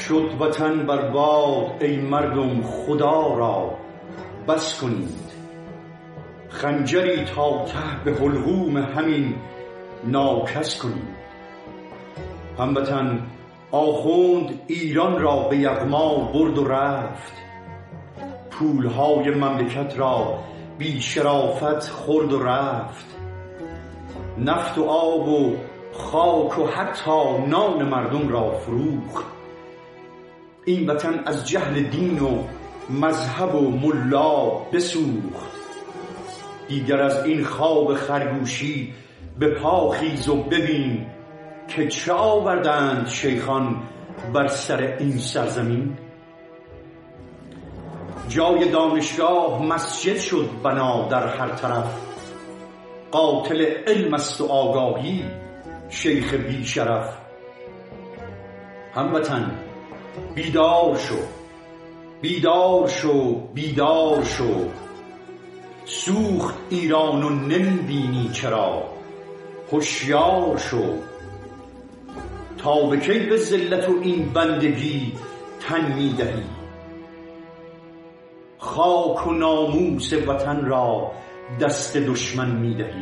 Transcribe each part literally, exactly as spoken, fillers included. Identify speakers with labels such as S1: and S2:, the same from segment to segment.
S1: شد وطن برباد ای مردم خدا را بس کنید، خنجری تا ته به حلقوم همین ناکس کنید. هموطن آخوند ایران را به یغما برد و رفت، پولهای مملکت را بی شرافت خورد و رفت. نفت و آب و خاک و حتی نان مردم را فروخت. این وطن از جهل دین و مذهب و ملا بسوخت. دیگر از این خواب خرگوشی به پا خیز و ببین که چه آوردند شیخان بر سر این سرزمین. جای دانشگاه مسجد شد بنا در هر طرف، قاتل علم است و آگاهی شیخ بی شرف. هموطن بیدار شو، بیدار شو، بیدار شو، سوخت ایران و نمیبینی چرا؟ هوشیار شو. تا به کی به ذلت و این بندگی تن میدهی؟ خاک و ناموس وطن را دست دشمن میدهی.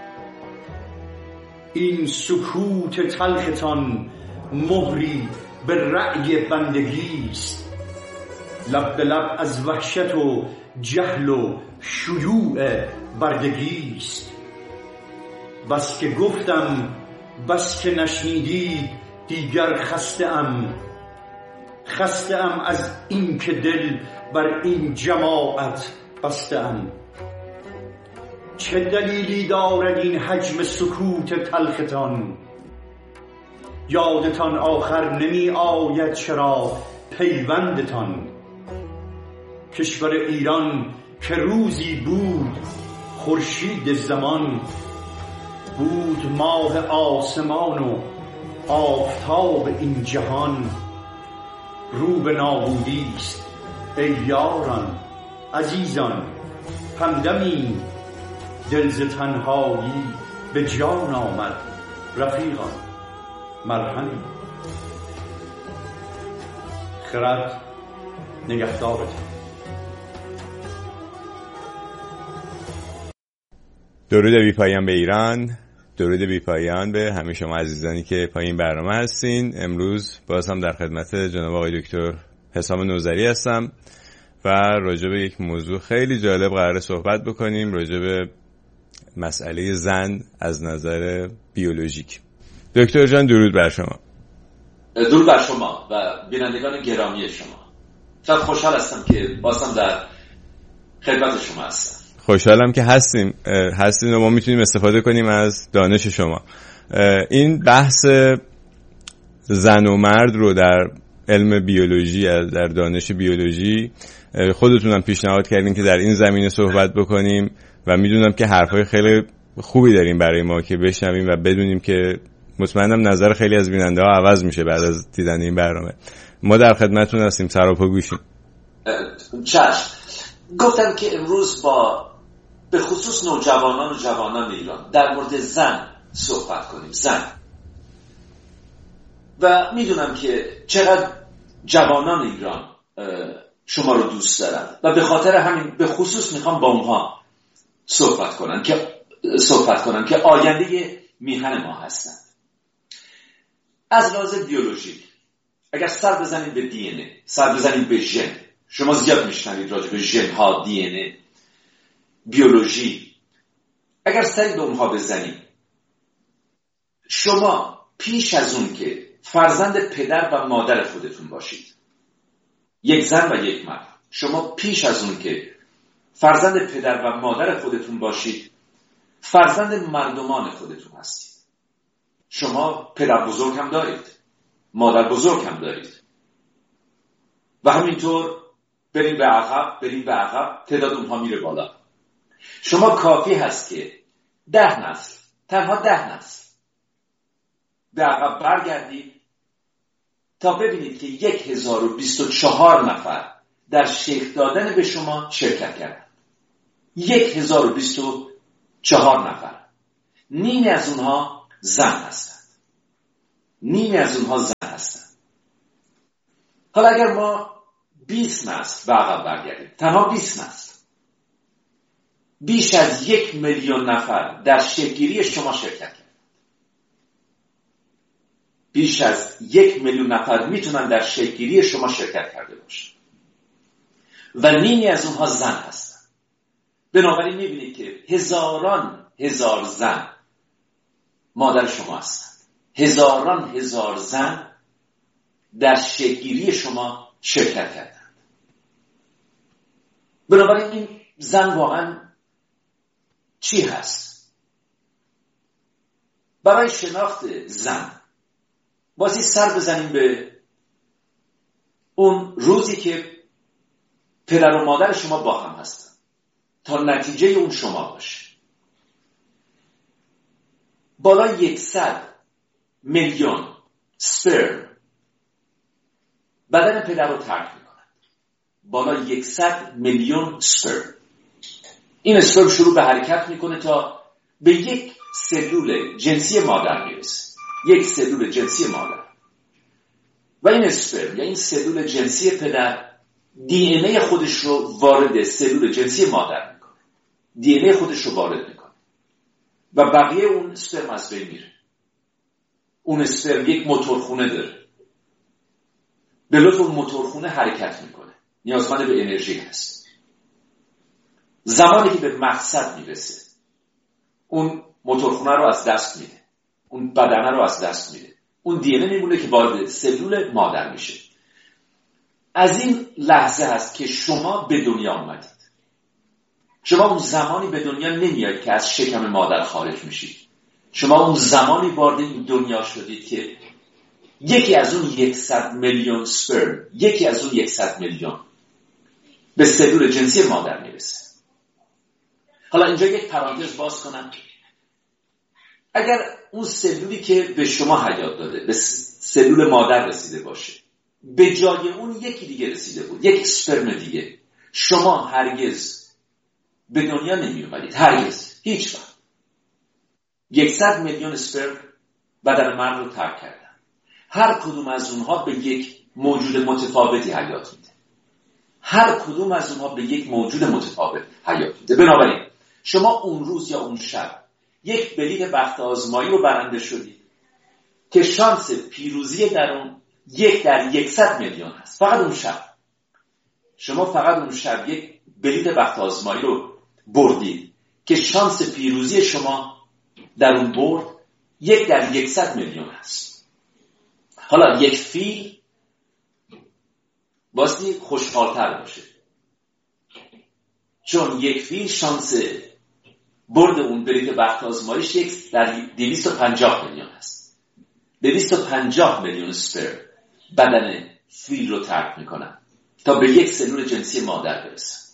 S1: این سکوت تلختان مهری به رأی بندگی است، لب به لب از وحشت و جهل و شیوع بردگی است. بس که گفتم بس که نشنیدید دیگر خسته ام، خسته ام از این که دل بر این جماعت بسته ام. چه دلیلی دارد این حجم سکوت تلختان؟ یادتان آخر نمی آید چرا پیوندتان؟ کشور ایران که روزی بود خورشید زمان، بود ماه آسمان و آفتاب این جهان. رو به نابودی است ای یاران عزیزان، همدمی دل ز تنهایی به جان آمد رفیقان، مرهمی. خرد نگهدارتان.
S2: درود بی پایان به ایران، درود بی پایان به همه شما عزیزانی که پایین برنامه هستین. امروز باز هم در خدمت جناب آقای دکتر حسام نوذری هستم و راجع به یک موضوع خیلی جالب قراره صحبت بکنیم، راجع به مسئله زن از نظر بیولوژیک. دکتر جان درود بر شما.
S3: درود بر شما و بینندگان گرامی شما. خیلی خوشحال هستم که بازم در خدمت شما هستم.
S2: خوشحالم که هستیم هستیم و ما میتونیم استفاده کنیم از دانش شما. این بحث زن و مرد رو در علم بیولوژی، در دانش بیولوژی خودتونم پیشنهاد کردین که در این زمینه صحبت بکنیم و میدونم که حرفای خیلی خوبی داریم برای ما که بشنویم و بدونیم که مطمئنم نظر خیلی از بیننده ها عوض میشه بعد از دیدن این برنامه. ما در خدمتتون هستیم، سراپا گوشیم.
S3: چشم. گفتم که امروز با به خصوص نوجوانان و جوانان ایران در مورد زن صحبت کنیم. زن. و میدونم که چقدر جوانان ایران شما رو دوست دارن و به خاطر همین به خصوص میخوام با اونها صحبت کنم که صحبت کنم که آینده میهن ما هستند. از لحاظ بیولوژیک اگر سر بزنید به دی ان ای، سر بزنید به ژن، شما زیاد میشنوید راجع به ژن ها، دی ان ای، بیولوژی. اگر سری به اونها بزنید، شما پیش از اون که فرزند پدر و مادر خودتون باشید، یک زن و یک مرد، شما پیش از اون که فرزند پدر و مادر خودتون باشید، فرزند مردمان خودتون هستید. شما پدر بزرگ هم دارید، مادر بزرگ هم دارید و همینطور بریم به عقب بریم به عقب تعداد اونها میره بالا. شما کافی هست که ده نسل، تنها ده نسل به عقب برگردید تا ببینید که یک هزار و بیست و چهار نفر در شیخ دادن به شما شرکت کردند. یک هزار و بیست و چهار نفر. نیمی از اونها زن هستند. نیمی از اونها زن هستند. حالا اگر ما بیست نسل به عقب برگردیم، تنها بیست نسل، بیش از یک میلیون نفر در شکل‌گیری شما شرکت کرد. بیش از یک میلیون نفر میتونن در شکل‌گیری شما شرکت کرده باشن و نیمی از اونها زن هستن. بنابراین میبینید که هزاران هزار زن مادر شما هستن، هزاران هزار زن در شکل‌گیری شما شرکت کردند. بنابراین این زن واقعا چی هست؟ برای شناخت زن بازی سر بزنیم به اون روزی که پدر و مادر شما با هم هستن تا نتیجه اون شما باشه. بالای یکصد میلیون سپرم بدن پدر رو ترک میکنن. بالای یکصد میلیون سپرم. این اسپرم شروع به حرکت میکنه تا به یک سلول جنسی مادر میرسه. یک سلول جنسی مادر و این اسپرم یا این سلول جنسی پدر دی ان ای خودش رو وارد سلول جنسی مادر میکنه. دی ان ای خودش رو وارد میکنه و بقیه اون اسپرم از بین میره. اون اسپرم یک موتورخونه داره. به لطف اون موتورخونه حرکت میکنه. نیازمند به انرژی هست. زمانی که به مقصد میرسه اون موتورخونه رو از دست میده. اون بدنه رو از دست میده. اون دی ان ای میمونه که وارد سلول مادر میشه. از این لحظه هست که شما به دنیا آمدید. شما اون زمانی به دنیا نمیاد که از شکم مادر خارج میشید. شما اون زمانی وارد این دنیا شدید که یکی از اون یکصد میلیون سپرم، یکی از اون یکصد میلیون به سلول جنسی مادر میرسه. حالا اینجا یک پرانتز باز کنم. اگر اون سلولی که به شما حیات داده به سلول مادر رسیده باشه، به جای اون یکی دیگه رسیده بود، یک اسپرم دیگه، شما هرگز به دنیا نمی اومدید. هرگز، هیچ وقت. یکصد میلیون اسپرم بدن مرد رو ترک کردن. هر کدوم از اونها به یک موجود متفاوتی حیات میده. هر کدوم از اونها به یک موجود متفاوت حیات میده. بنابراین شما اون روز یا اون شب یک بلیط بخت آزمایی رو برنده شدید که شانس پیروزی در اون یک در یکصد میلیون هست. فقط اون شب شما فقط اون شب یک بلیط بخت آزمایی رو بردید که شانس پیروزی شما در اون برد یک در یکصد میلیون هست. حالا یک فیل باستی خوشحالتر باشه، چون یک فیل شانس برد اون بلیط بخت آزمایش یک در دویست و پنجاه میلیون هست. دویست و پنجاه میلیون سپرم بدن فیل رو ترک میکنن تا به یک سلول جنسی مادر برسن.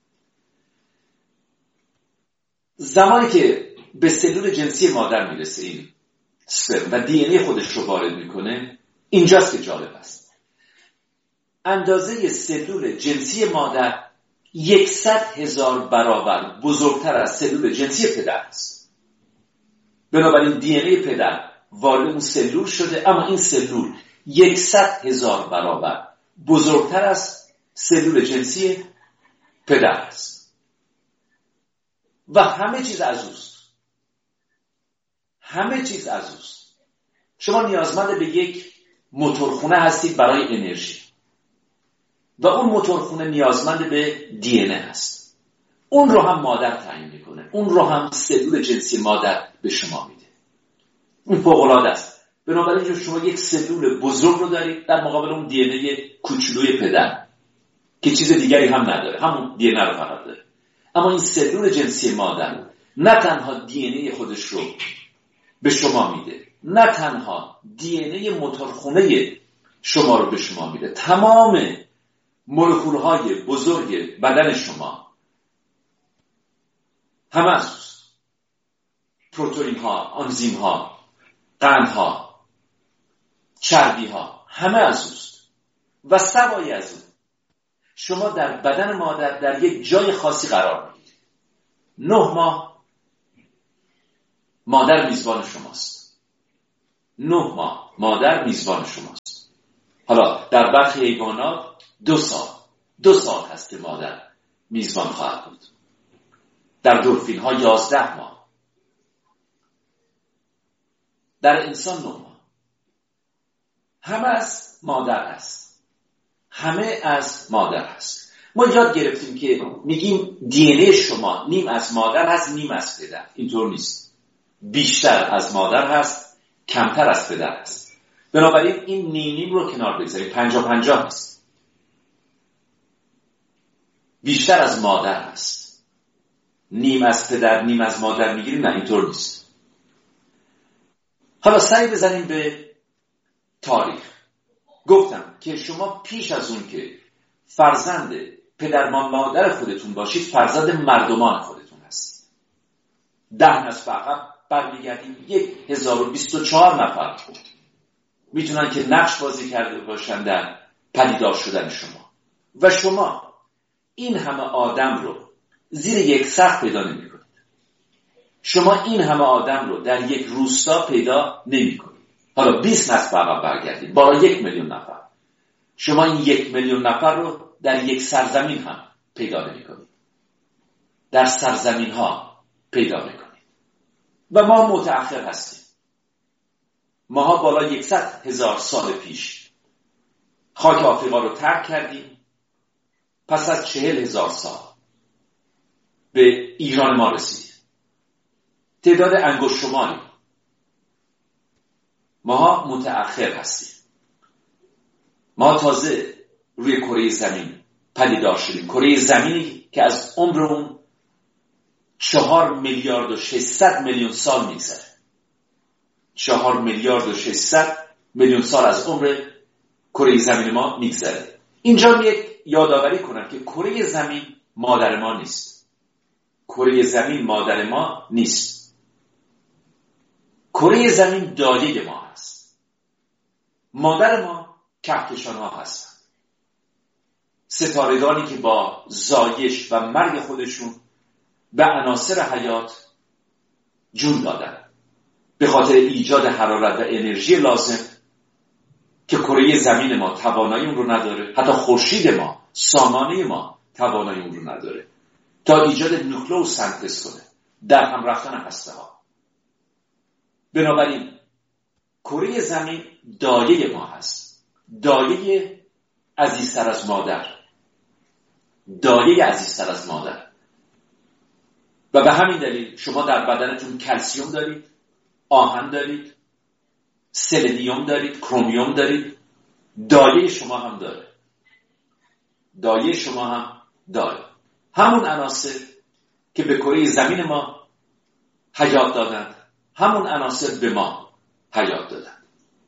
S3: زمانی که به سلول جنسی مادر میرسه این سپرم و دی ان ای خودش رو وارد میکنه، اینجاست که جالب است. اندازه سلول جنسی مادر یکصد هزار برابر بزرگتر از سلول جنسی پدر است. بنابراین دی ان ای پدر وارد اون سلول شده، اما این سلول یکصد هزار برابر بزرگتر از سلول جنسی پدر است و همه چیز از اوست. همه چیز از اوست. شما نیازمند به یک موتورخونه هستید برای انرژی و اون موتورخونه نیازمند به دی ان ای هست. اون رو هم مادر تعیین میکنه. اون رو هم سلول جنسی مادر به شما میده. اون فوق‌العاده است. بنابراین شما یک سلول بزرگ رو دارید در مقابل اون دی ان ای کوچولوی پدر که چیز دیگری هم نداره، همون دی ان ای رو فقط داره. اما این سلول جنسی مادر نه تنها دی ان ای خودش رو به شما میده، نه تنها دی ان ای موتورخونه شما رو به شما میده، تمام مولکول‌های بزرگ بدن شما همه از اوست. پروتئین‌ها، آنزیم‌ها، قندها، چربی‌ها، همه از اوست و سوای از اون شما در بدن مادر در یک جای خاصی قرار میگیرید. نه ماه مادر میزبان شماست. نه ماه مادر میزبان شماست. حالا در برخی حیوانات دو سال دو سال هست که مادر میزبان خواهد بود. در دلفین ها یازده ماه، در انسان نه ماه. همه از مادر است، همه از مادر هست. ما یاد گرفتیم که میگیم دی ان ای شما نیم از مادر هست نیم از پدر. اینطور نیست، بیشتر از مادر هست کمتر از پدر هست. بنابراین این نیم نیم رو کنار بگذاریم، پنجاه پنجاه هست. بیشتر از مادر هست، نیم از پدر نیم از مادر میگیریم. نه اینطور نیست. حالا سری بزنیم به تاریخ. گفتم که شما پیش از اون که فرزند پدر و مادر خودتون باشید فرزند مردمان خودتون هستید. ده نسل عقب برمیگردیم، یک هزار و بیست و چهار نفر میتونن که نقش بازی کرده باشن در پدیدار شدن شما. و شما این همه آدم رو زیر یک سقف پیدا نمی کنید. شما این همه آدم رو در یک روستا پیدا نمی کنید. حالا بیست نسل عقب برگردید، بالا یک میلیون نفر. شما این یک میلیون نفر رو در یک سرزمین هم پیدا نمی کنید. در سرزمین ها پیدا می کنید. و ما متأخر هستیم. ماها بالا یکصد هزار سال پیش خاک آفریقا رو ترک کردیم. پس از چهل هزار سال به ایران ما رسیدیم. تعداد انگشت شماری. ماها متأخر هستیم. ما تازه روی کره زمین پدیدار شدیم. کره زمینی که از عمر اون چهار میلیارد و ششصد میلیون سال میگذره. چهار میلیارد و ششصد میلیون سال از عمر کره زمین ما میگذره. اینجا یک یادآوری کنم که کره زمین مادر ما نیست. کره زمین مادر ما نیست. کره زمین دایه ما هست. مادر ما کهکشان ها هستن. ستارگانی که با زایش و مرگ خودشون به عناصر حیات جون دادن به خاطر ایجاد حرارت و انرژی لازم که کره زمین ما توانایی اون رو نداره. حتی خورشید ما، سامانه ما توانایی اون رو نداره تا ایجاد نوکلئوسنتز کنه، در هم رفتن هسته ها. بنابراین کره زمین دایه ما هست. دایه عزیزتر از مادر. دایه عزیزتر از مادر. و به همین دلیل شما در بدنتون کلسیوم دارید، آهن دارید، سلنیوم دارید، کرومیوم دارید. دایه شما هم داره. دایه شما هم داره. همون عناصر که به کره زمین ما حیات دادند، همون عناصر به ما حیات دادند.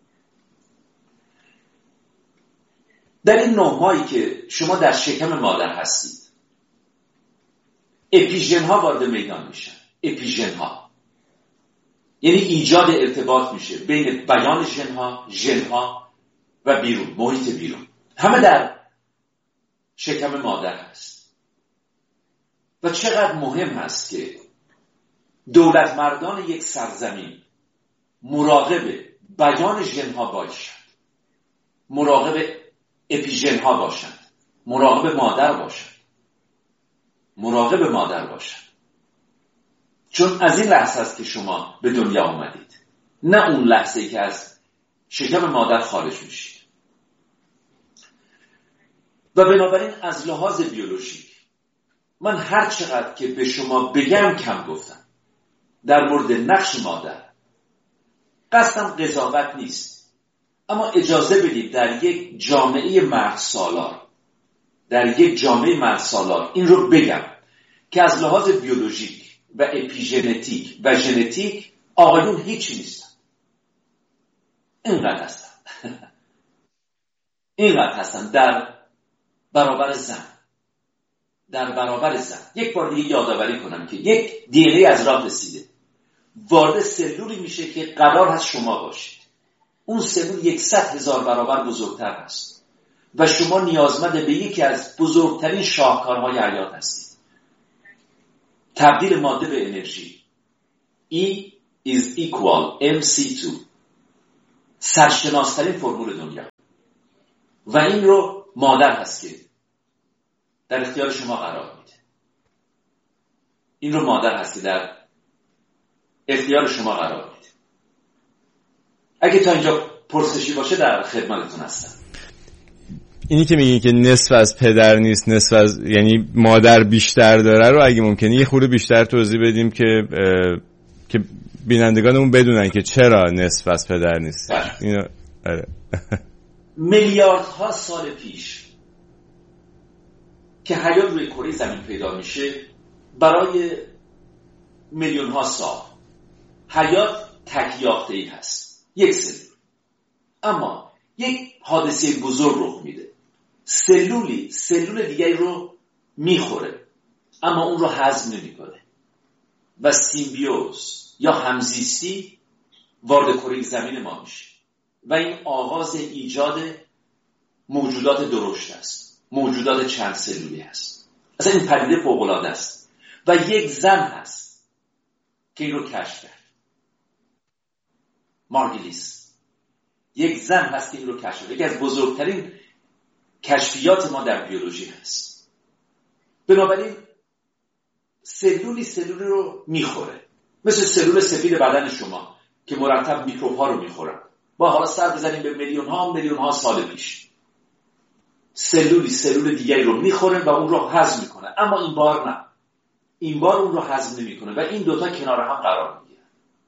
S3: در این نه ماهی که شما در شکم مادر هستید، اپیژن ها وارد میدان میشن. اپیژن ها یعنی ایجاد ارتباط میشه بین بیان ژن ها، ژن ها و بیرون، محیط بیرون. همه در شکم مادر هست. و چقدر مهم هست که دولت مردان یک سرزمین مراقب بیان ژن ها باشند، مراقب اپیژن ها باشند، مراقب مادر باشند، مراقب مادر باشند. چون از این لحظه است که شما به دنیا آمدید، نه اون لحظه که از شکم مادر خارج میشید. و بنابراین از لحاظ بیولوژیک من هر چقدر که به شما بگم کم گفتم در مورد نقش مادر. قصدم قضاوت نیست، اما اجازه بدید در یک جامعه مرد سالار، در یک جامعه مرد سالار این رو بگم که از لحاظ بیولوژیک و اپیژنتیک و ژنتیک آقایون هیچی نیستن. اینقدر هستن. اینقدر هستن در برابر زن. در برابر زن. یک بار دیگه یادآوری کنم که یک دی ان ای از راه رسیده، وارد سلولی میشه که قرار هست شما باشید. اون سلول یکصد هزار برابر بزرگتر هست و شما نیازمند به یکی از بزرگترین شاهکارهای حیات هستید. تبدیل ماده به انرژی. E is equal ام سی تو. سرشناسترین فرمول دنیا. و این رو مادر هست که در اختیار شما قرار میده. این رو مادر هست که در اختیار شما قرار میده. اگه تا اینجا پرسشی باشه در خدمتتون هستم.
S2: اینی که میگین که نصف از پدر نیست، نصف از، یعنی مادر بیشتر داره رو اگه ممکنه یه خورده بیشتر توضیح بدیم که که بینندگانمون بدونن که چرا نصف از پدر نیست. اینو آره.
S3: میلیاردها سال پیش که حیات روی کره زمین پیدا میشه، برای میلیون ها سال حیات تک یافته‌ای هست، یک سلول. اما یک حادثه بزرگ رخ میده، سلولی سلول دیگری رو میخوره اما اون رو هضم نمیکنه و سیمبیوز یا همزیستی وارد کره زمین ما میشه و این آغاز ایجاد موجودات درشت است، موجودات چند سلولی است. اصلا این پدیده فوق‌العاده است و یک زن هست که این رو کشف کرد، مارگلیس. یک زن هست که این رو کشف کرد. یکی از بزرگترین کشفیات ما در بیولوژی هست. بنابراین سلولی سلولی رو میخوره، مثل سلول سفید بدن شما که مرتب میکروب ها رو میخورن. با حالا سر بزنیم به میلیون ها میلیون ها سال پیش، سلولی سلول دیگری رو میخوره و اون رو هضم میکنه. اما این بار نه، این بار اون رو هضم نمیکنه و این دوتا کنار هم قرار میگیرن.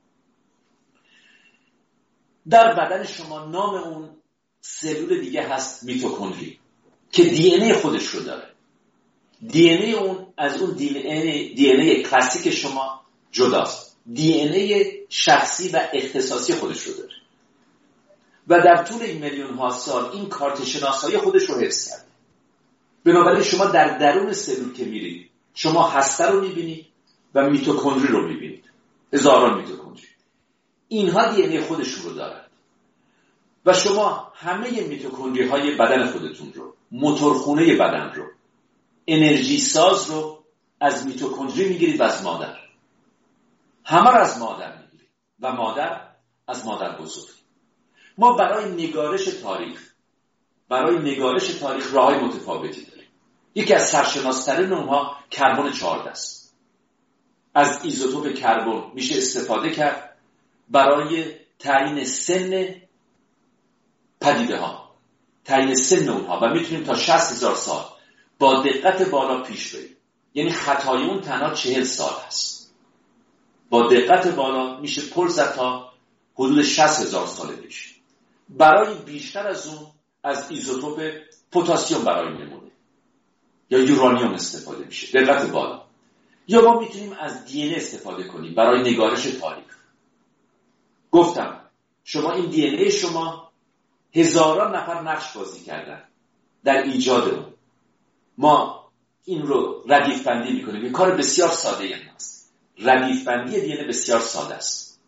S3: در بدن شما نام اون سلول دیگه هست میتوکندری که دی ان ای خودش رو داره. دی ان ای اون از اون دی ان ای دی ان ای کلاسیک شما جداست. دی ان ای شخصی و اختصاصی خودش رو داره و در طول این میلیون ها سال این کارت شناسایی خودش رو حفظ کرده. بنابراین شما در درون سلول که میرید، شما هسته رو میبینید و میتوکندری رو میبینید، هزاران میتوکندری. اینها دی ان ای خودشون رو دارن و شما همه میتوکندری های بدن خودتون رو، موتورخونه بدن رو، انرژی ساز رو از میتوکندری میگیرید و از مادر. همه رو از مادر میگیرید و مادر از مادر بزرگ. ما برای نگارش تاریخ برای نگارش تاریخ راههای متفاوتی داریم. یکی از سرشناس‌ترین اونها کربن چهارده است. از ایزوتوپ کربن میشه استفاده کرد برای تعیین سن پدیده ها، تعیین سن اونها و میتونیم تا شصت هزار سال با دقت بالا پیش بریم. یعنی خطای اون تنها چهل سال هست. با دقت بالا میشه پل زد تا حدود شصت هزار سال پیش. برای بیشتر از اون از ایزوتوپ پتاسیم برای نمونه یا یورانیوم استفاده میشه، دقت بالا. یا ما میتونیم از دی ان ای استفاده کنیم برای نگارش تاریخ. گفتم شما این دی ان ای شما هزاران نفر نقش بازی کردن در ایجاد اون. ما این رو ردیف بندی میکنیم. این کار بسیار ساده ای هست. ردیف بندی دی ان ای بسیار ساده است.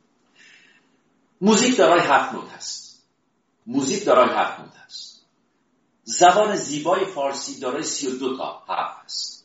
S3: موزیک دارای هفت نوت هست. موزیک دارای هفت نوت هست. زبان زیبای فارسی دارای سی و دو تا حرف هست.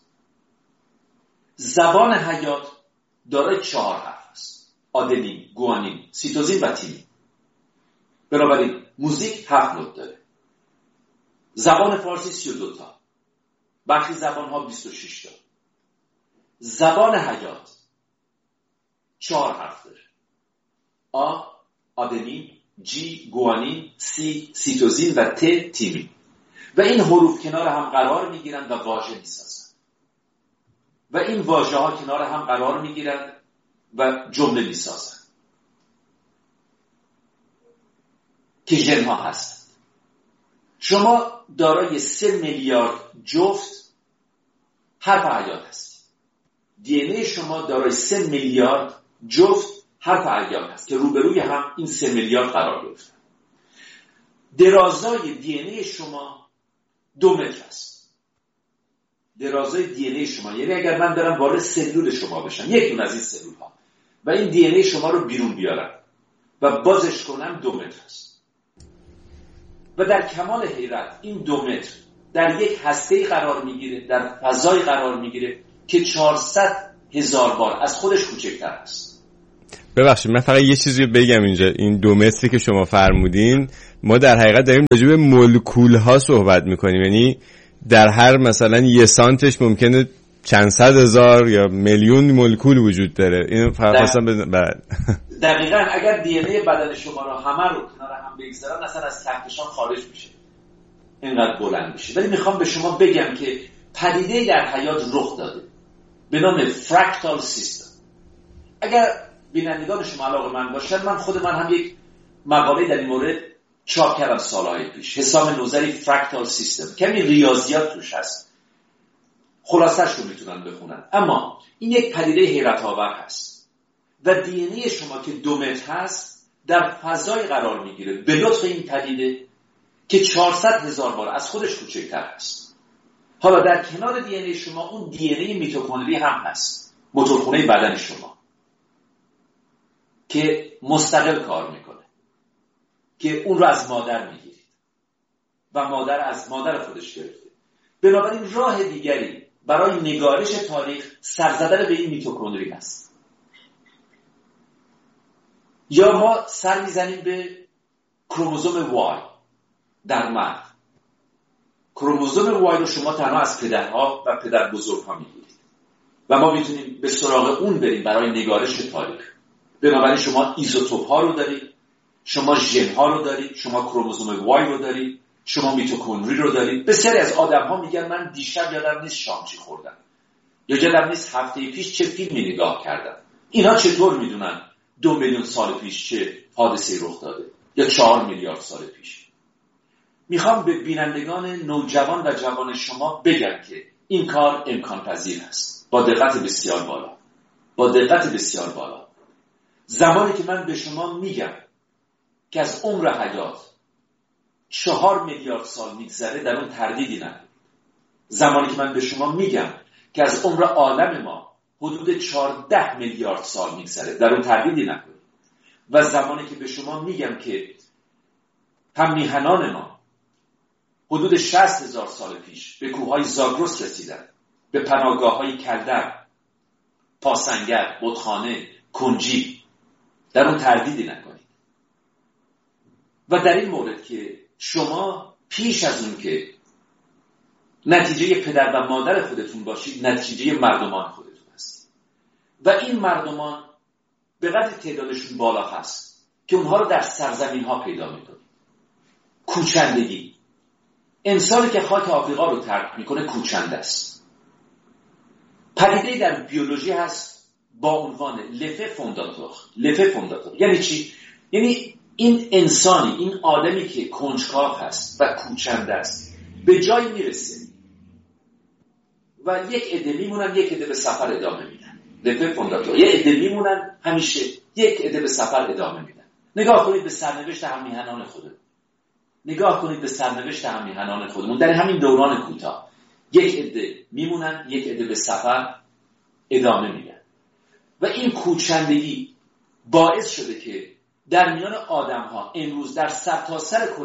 S3: زبان حیات دارای چهار حرف هست: آدنین، گوانین، سیتوزین و تیمین. بنابراین موزیک هفت نوت داره. زبان فارسی سی و دو تا، برخی زبان ها بیست و شش تا. زبان حیات چهار حرف داره: آ، آدنین، جی، گوانین، سی، سیتوزین و ت، تیمین. و این حروف کنار هم قرار میگیرن و واژه میسازن و این واژه ها کنار هم قرار میگیرن و جمله میسازن که ژن ها هستند. شما دارای سه میلیارد جفت حرف حیات هستید. دی ان ای شما دارای سه میلیارد جفت حرف حیات هست که روبروی هم این سه میلیارد قرار گرفتن. درازای دی ان ای شما دو متر است. درازای دی ان ای شما، یعنی اگر من برم وارد سلول شما بشم، یک دونه از این سلول ها، و این دی ان ای شما رو بیرون بیارم و بازش کنم، دو متر است. و در کمال حیرت این دو متر در یک هسته‌ای قرار میگیره، در فضای قرار میگیره که چهارصد هزار بار از خودش کوچکتر است.
S2: ببخشید من فقط یه چیزی رو بگم اینجا. این دو متری که شما فرمودین ما در حقیقت داریم راجع به مولکول ها صحبت میکنیم، یعنی در هر مثلا یه سانتش ممکنه چند صد هزار یا میلیون مولکول وجود داره. اینو فقط خواستم بدونم.
S3: دقیقاً اگر دی ان ای بدن شما رو همه رو کنار هم بگذارن اصلا از کهکشان خارج میشه، اینقدر بلند میشه. ولی میخوام به شما بگم که پدیده در حیات رخ داده به نام فرکتال سیستم. اگر بینندگان شما علاقه من باشن، من خود من هم یک مقاله در این مورد چاپ کردم سالهای پیش، حسام نوذری فرکتال سیستم، کمی ریاضیات توش هست، خلاصش رو میتونن بخونن. اما این یک پدیده حیرت آور هست و دی ان ای شما که دو متر هست در فضای قرار میگیره به لطف این پدیده که چهارصد هزار بار از خودش کوچکتر هست. حالا در کنار دی ان ای شما اون دی ان ای میتوکندری هم هست، موتورخونه بدن شما که مستقل کار میکنه، که اون رو از مادر میگیرید و مادر از مادر خودش گرفته. بنابراین راه دیگری برای نگارش تاریخ سرزدن به این میتوکندری هست. یا ما سر میزنیم به کروموزوم وای در مرد. کروموزوم وای رو شما تنها از پدرها و پدر بزرگها میگیرید و ما میتونیم به سراغ اون بریم برای نگارش تاریخ. بنابراین شما ایزوتوپ ها رو دارید، شما ژن ها رو دارید، شما کروموزوم وای رو دارید، شما میتوکندری رو دارید. بسیاری از آدم ها میگن من دیشب یادم نیست شام چی خوردم، یا یادم نیست هفته پیش چه فیلمی نگاه کردم. اینا چطور میدونن دو میلیون سال پیش چه حادثه‌ای رخ داده یا چهار میلیارد سال پیش؟ میخوام به بینندگان نوجوان و جوان شما بگم که این کار امکان پذیر است، با دقت بسیار بالا، با دقت بسیار بالا. زمانی که من به شما میگم که از عمر حیات چهار میلیارد سال میگذره، در اون تردیدی ندارید. زمانی که من به شما میگم که از عمر عالم ما حدود چهارده میلیارد سال میگذره، در اون تردیدی نکنید. و زمانی که به شما میگم که هم میهنان ما حدود شصت هزار سال پیش به کوههای زاگرس رسیدن، به پناهگاه‌های کلدر، پاسنگر، بتخانه، کنجی، در اون تردیدی نکنید. و در این مورد که شما پیش از اون که نتیجه پدر و مادر خودتون باشید، نتیجه مردمان خودتون هستید. و این مردمان به قدر تعدادشون بالا هست که اونها رو در سرزمین ها پیدا میکنید. کوچندگی، انسانی که خاک آفریقا رو ترک میکنه کوچنده است. پدیده در بیولوژی هست با عنوان لفه فونداتور. لفه فونداتور یعنی چی؟ یعنی این انسانی، این آدمی که کنجکاو هست و کوچنده است، به جایی میرسه و یک عده میمونن، یک عده به سفر ادامه میدن. لفه فونداتور. یک عده میمونن همیشه، یک عده به سفر ادامه میدن. نگاه کنید به سرنوشت هم میهنان خودمون. نگاه کنید به سرنوشت هم میهنان خودمون در همین دوران کوتاه. یک عده میمونن، یک عده به سفر ادامه میدن. و این کوچندگی باعث شده که در میان آدم ها امروز در سرتاسر